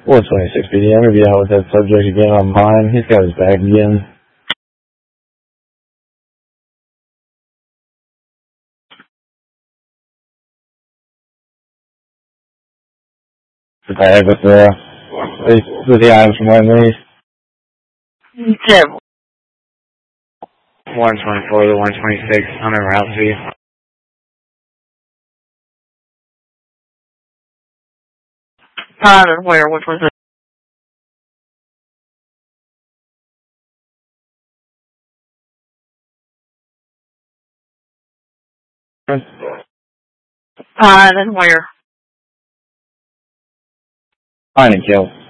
426 PD. I'm going to be out with that subject again on mine. He's got his back again. The bag with the items from Wendy's. Yeah. 124 to 126 on a route to you. Where? Which was it? And where? Fine and kill.